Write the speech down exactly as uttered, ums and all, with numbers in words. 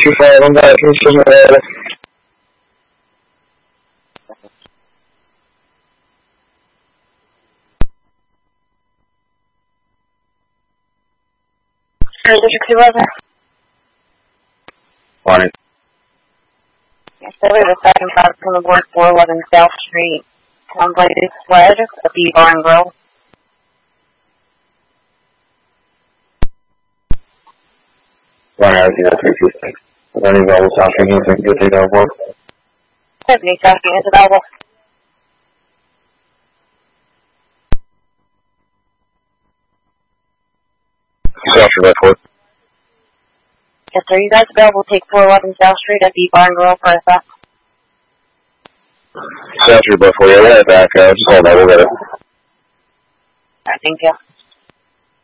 two five one five, can you still hear me? Hey, District Supervisor. Morning. Yes, sir, we have a second product from the board, four eleven South Street, Contemplated Sled, a B Bar and Grill. One hour, zero three two six. Is there any available South Street units you can take out for? Tiffany South Street is available. South Street by four. Yes, sir, you guys available to take four eleven South Street at B Bar and Grill for a sec? South Street by four, yeah, we're right back. Uh, just hold that, we'll get it. Alright, thank you.